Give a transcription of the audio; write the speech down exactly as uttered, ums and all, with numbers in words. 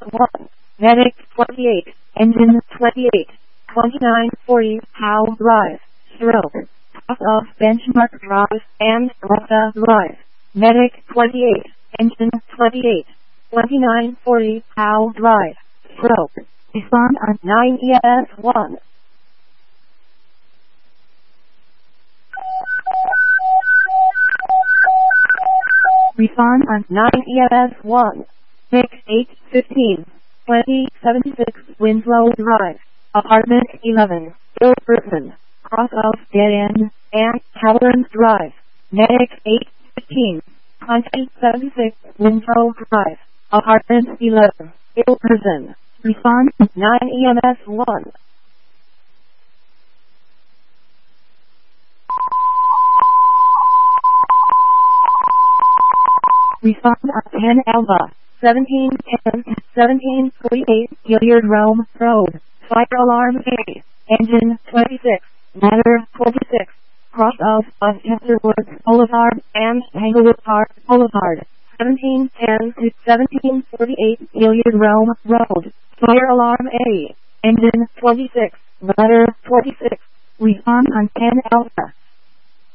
one. Medic twenty-eight. Engine twenty-eight. twenty-nine forty Howe Drive. Stroke. Cross of Benchmark Drive and Rasta Drive. Medic twenty-eight. Engine twenty-eight. twenty-nine forty Howe Drive. Stroke. Respond on nine E S one. Respond on nine E S one. six eight fifteen. twenty seventy-six Winslow Drive. Apartment eleven. Ilperson. Cross of Dead End and Calvin Drive. Medic eight fifteen. twenty seventy-six Winslow Drive. Apartment eleven. Ilperson. Respond nine E M S one. Respond on ten Alpha. seventeen ten, seventeen forty-eight Gilliard Rome Road. Fire alarm A. Engine twenty-six. Ladder twenty-six. Cross of Chester Woods Boulevard and Tanglewood Park Boulevard. seventeen ten to seventeen forty-eight Gilliard Rome Road. Fire alarm A. Engine twenty-six. Ladder twenty-six. Respond on ten Alpha.